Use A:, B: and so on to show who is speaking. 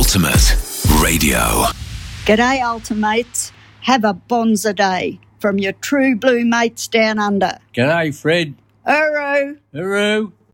A: Ultimate Radio.
B: G'day, Ultimates. Have a bonza day from your true blue mates down under.
C: G'day, Fred.
B: Uru.
C: Uru.